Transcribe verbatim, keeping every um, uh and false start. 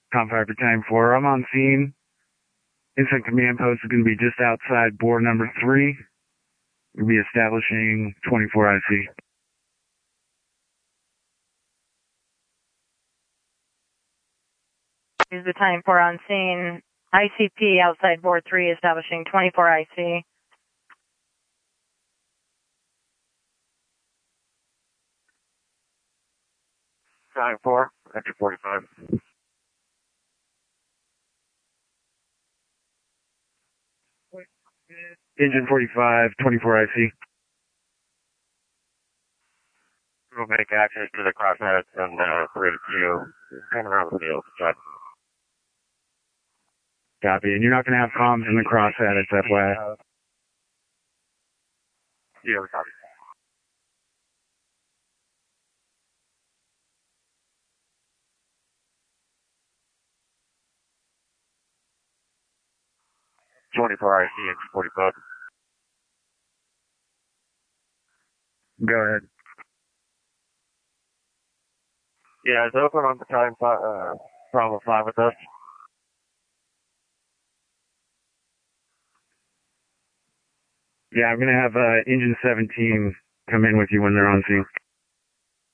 Comfire Battalion four, I'm on scene. Instant command post is going to be just outside bore number three. We'll be establishing twenty-four I C. Is Battalion four on scene. I C P outside bore three, establishing twenty-four I C. Battalion four, Enter forty-five. Engine forty-five, twenty-four I C. We'll make access to the crossheads and uh, three to you. Turn around the field. Copy, and you're not going to have comms in the crosshead, it's F Y I. Yeah, copy. twenty-four I C, Enter forty-five. Go ahead. Yeah, it's open on Battalion five, uh, Bravo five with us. Yeah, I'm going to have uh, Engine seventeen come in with you when they're on scene.